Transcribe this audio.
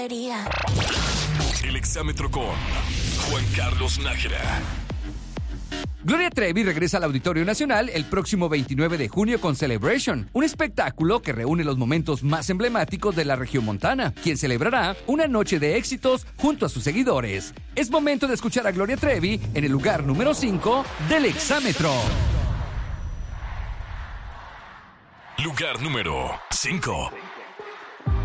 El exámetro con Juan Carlos Nájera. Gloria Trevi regresa al Auditorio Nacional el próximo 29 de junio con Celebration, un espectáculo que reúne los momentos más emblemáticos de la regiomontana, quien celebrará una noche de éxitos junto a sus seguidores. Es momento de escuchar a Gloria Trevi en el lugar número 5 del exámetro. Lugar número 5.